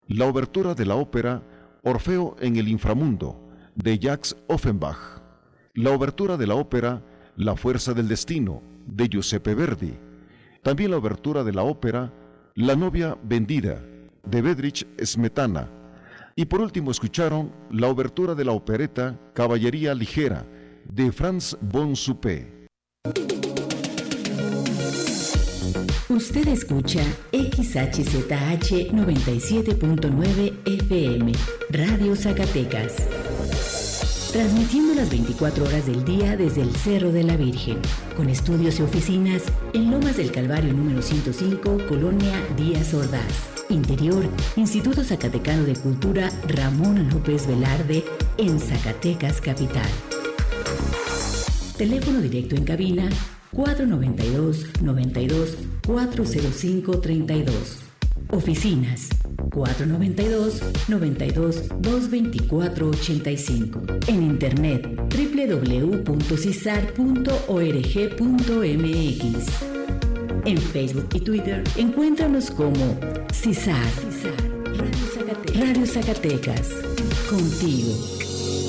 la obertura de la ópera Orfeo en el inframundo, de Jacques Offenbach, la obertura de la ópera La fuerza del destino, de Giuseppe Verdi, también la obertura de la ópera La novia vendida, de Bedřich Smetana, y por último escucharon la obertura de la opereta Caballería ligera, de Franz von Suppé. Usted escucha XHZH 97.9 FM, Radio Zacatecas, transmitiendo las 24 horas del día desde el Cerro de la Virgen, con estudios y oficinas en Lomas del Calvario número 105, Colonia Díaz Ordaz. Interior, Instituto Zacatecano de Cultura Ramón López Velarde, en Zacatecas Capital. Teléfono directo en cabina 492-92-405-32. Oficinas 492-92-224-85. En internet www.cisar.org.mx. En Facebook y Twitter encuéntranos como CISAR, Radio Zacatecas, contigo.